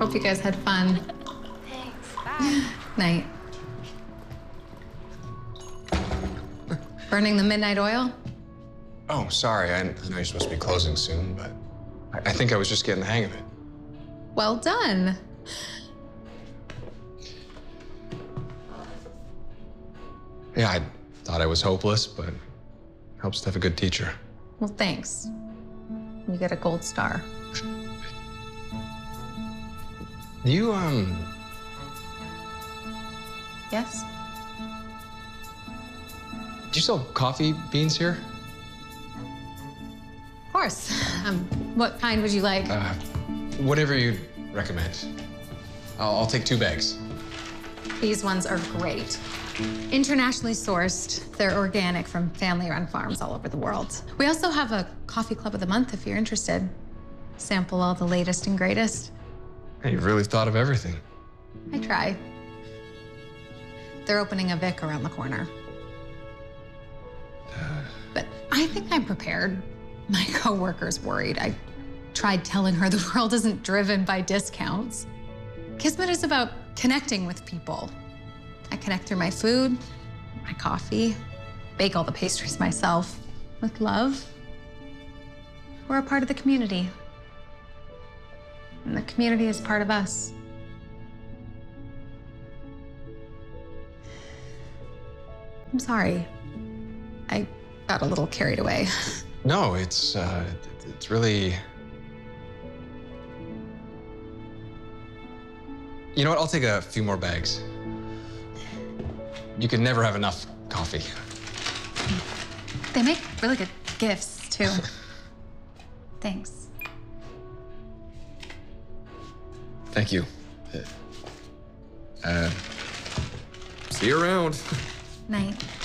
Hope you guys had fun. Thanks. Bye. Night. Burning the midnight oil? Oh, sorry. I know you're supposed to be closing soon, but I think I was just getting the hang of it. Well done. Yeah, I thought I was hopeless, but it helps to have a good teacher. Well, thanks. You get a gold star. You, Yes? do you sell coffee beans here? Of course. What kind would you like? Whatever you'd recommend. I'll take 2 bags. These ones are great. Internationally sourced. They're organic from family-run farms all over the world. We also have a coffee club of the month if you're interested. Sample all the latest and greatest. Hey, you've really thought of everything. I try. They're opening a Vic around the corner. But I think I'm prepared. My coworker's worried. I tried telling her the world isn't driven by discounts. Kismet is about connecting with people. I connect through my food, my coffee, bake all the pastries myself with love. We're a part of the community. And the community is part of us. I'm sorry. I got a little carried away. No, it's really... You know what? I'll take a few more bags. You can never have enough coffee. They make really good gifts, too. Thanks. Thank you. See you around. Night.